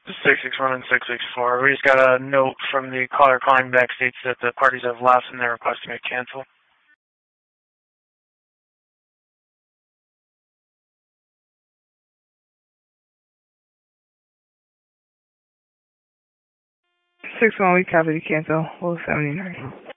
661 and 664. We just got a note from the caller calling back states that the parties have left and they're requesting a cancel. 6-1, we copy the cancel. 79.